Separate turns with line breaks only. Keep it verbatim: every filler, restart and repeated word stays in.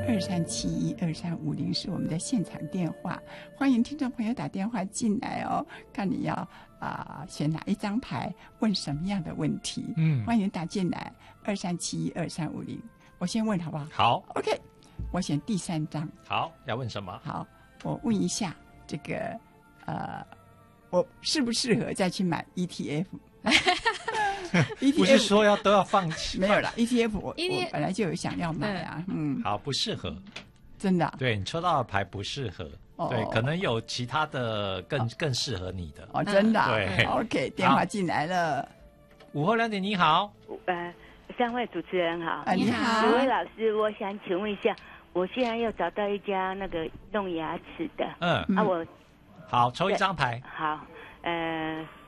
二三七一二三五零是我们的现场电话，欢迎听众朋友打电话进来哦，看你要啊、呃、选哪一张牌，问什么样的问题，嗯，欢迎打进来二三七一二三五零，我先问好不好？
好
，OK， 我选第三张。
好，要问什么？
好，我问一下这个呃，我适不适合再去买 E T F？E T F
不是说要都要放弃，
没有啦 E T F 我, E T F 我本来就有想要买啊，嗯，
好，不适合，
真的、啊，
对你抽到的牌不适合，哦、对，可能有其他的更、哦、更适合你的
哦，真的、啊，
对
，OK， 电话进来了，
午后两点你好，
呃，三位主持人好，
啊、你好，
五位老师，我想请问一下，我现在又找到一家那个弄牙齿的，
嗯，
啊我，
好，抽一张牌，
好，呃。